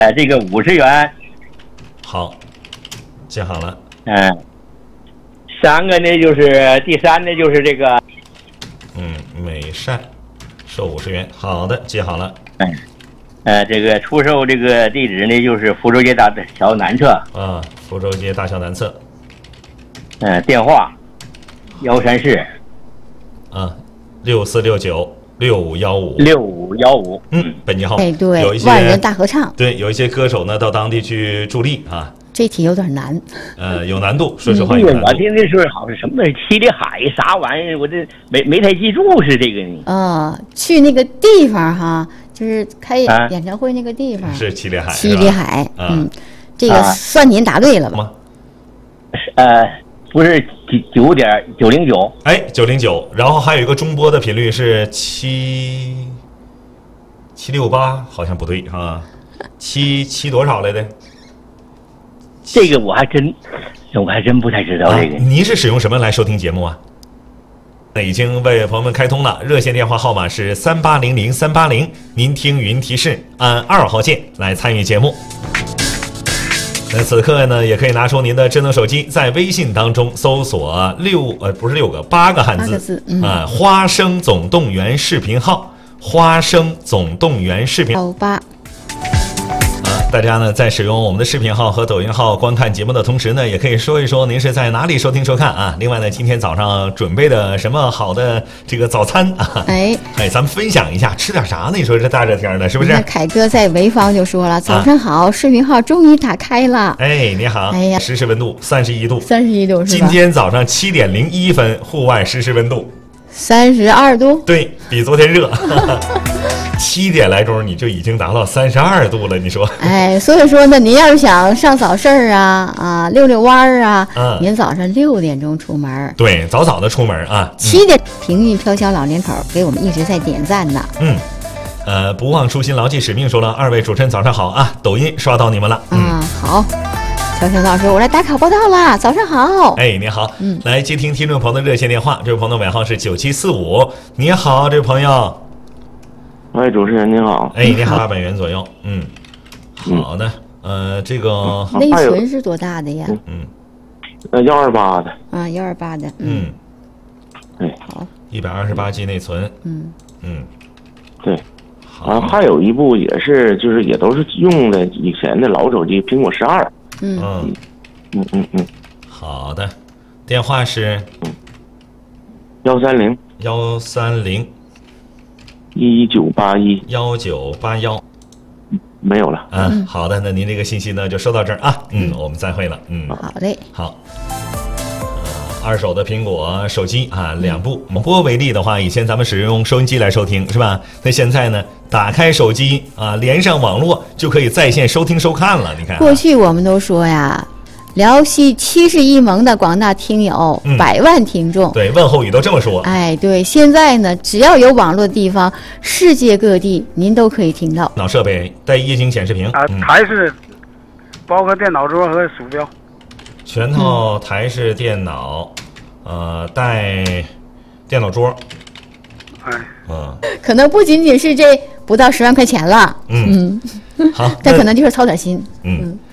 这个50元。 好，记好了。 3个呢就是第3呢就是这个， 美善，售50元。好的，记好了。 这个出售这个地址呢就是福州街大桥南侧。 福州街大桥南侧。 电话134。 64696515。本地号。 对， 有一些万人大合唱。 对，有一些歌手呢到当地去助力啊。 这题有点难。 有难度，说实话有难度。 我听的时候好像什么七里海啥玩意儿，我这没太记住是这个呢。 去那个地方哈，就是开演唱会那个地方。 是七里海。 七里海。这个算您答对了吧？ 不是9.909。 909，然后还有一个中波的频率是768，好像不对啊，7多少来的？ 这个我还真不太知道这个。 您是使用什么来收听节目啊？那已经为朋友们开通了，热线电话号码是3800-380，您听语音提示，按2号键来参与节目。那此刻呢，也可以拿出您的智能手机，在微信当中搜索8个汉字，花生总动员视频号，花生总动员视频号。大家呢在使用我们的视频号和抖音号观看节目的同时呢，也可以说一说您是在哪里收听收看啊。另外呢，今天早上准备的什么好的这个早餐啊？咱们分享一下，吃点啥呢？你说这大热天的，是不是？ 那凯哥在潍坊就说了，早上好，视频号终于打开了。 你好。实时温度31度 ，31度是吧？ 今天早上7点01分，户外实时温度 32度， 对比昨天热。7点来钟你就已经达到32度了，你说？ 所以说呢，您要是想上早市溜溜弯啊，您早上6点钟出门。 对，早早的出门啊。 7点，平运飘香老年口给我们一直在点赞呢。 不忘初心，牢记使命。说了，2位主持人早上好啊！抖音刷到你们了。 好。小陈老师，我来打卡报道啦！早上好。 你好。来接听听众朋友的热线电话，这位朋友的尾号是9745。你好，这位朋友。 主持人您好。 你好，800元左右。好的。这个内存是多大的呀 ？128的。 128的。好。 128G 内存。 对。还有一部也是，就是也都是用的以前的老手机，苹果12。 好的。电话是 130 1981。 没有了。 好的，那您这个信息呢就收到这儿啊。我们再会了。 好嘞。 好。二手的苹果手机啊，2部。播为例的话，以前咱们使用收音机来收听，是吧？那现在呢，打开手机啊，连上网络就可以在线收听收看了。你看， 过去我们都说呀，辽西70亿盟的广大听友，100万听众， 对，问候语都这么说。 对，现在呢，只要有网络的地方，世界各地您都可以听到。 脑设备带液晶显示屏台式，包括电脑桌和鼠标。 全套台式电脑，带电脑桌。 可能不仅仅是这不到10万块钱了。 好， 但可能就是操点心。